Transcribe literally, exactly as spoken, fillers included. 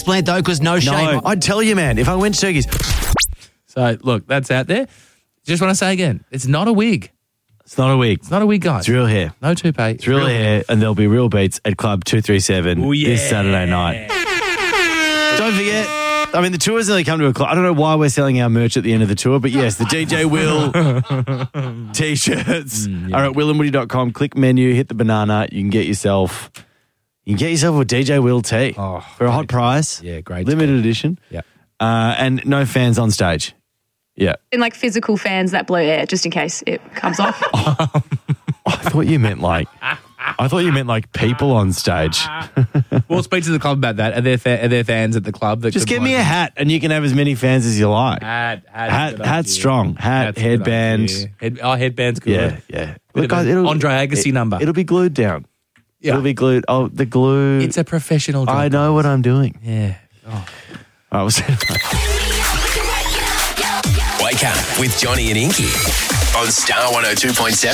Plant though, because no shame. No, I'd tell you, man, if I went Turkey's. So, look, that's out there. Just want to say again, it's not a wig. It's not a wig. It's not a wig, guys. It's real hair. No toupee. It's real, real hair, hair, and there'll be real beats at Club two thirty-seven Ooh, yeah. this Saturday night. Don't forget, I mean, the tour's nearly come to a close. I don't know why we're selling our merch at the end of the tour, but yes, the D J Will T-shirts mm, yeah. are at will and woody dot com. Click menu, hit the banana. You can get yourself, you can get yourself a D J Will tee oh, for a hot price. Yeah, great. Limited edition. Yeah, uh, and no fans on stage. Yeah. And like physical fans that blow air just in case it comes off. I thought you meant like, I thought you meant like people on stage. We'll speak to the club about that. Are there, fa- are there fans at the club that just could get me a hat and you can have as many fans as you like. Hat, hat, hat hat's strong. Hat, Hat's headband. Head, oh, headband's good. Yeah, yeah. Look, guys, it'll, Andre Agassi it, number. It'll be glued down. Yeah. It'll be glued. Oh, the glue. It's a professional job. I know what I'm doing. Yeah. Oh. I was. Wake up with Johnny and Inky on Star one oh two point seven.